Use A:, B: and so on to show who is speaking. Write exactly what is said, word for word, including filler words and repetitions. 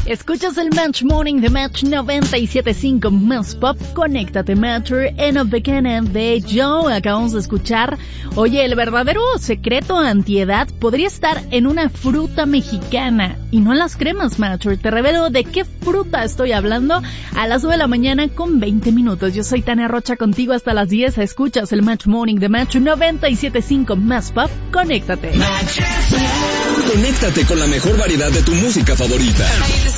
A: Escuchas el Match Morning de Match noventa y siete punto cinco más pop. Conéctate, Matter en a Beginning de Joe. Acabamos de escuchar. Oye, el verdadero secreto antiedad podría estar en una fruta mexicana y no en las cremas, Matter. Te revelo de qué fruta estoy hablando a las nueve de la mañana con veinte minutos. Yo soy Tania Rocha, contigo hasta las diez. Escuchas el Match Morning de Match noventa y siete punto cinco más pop. Conéctate.
B: Conéctate con la mejor variedad de tu música favorita.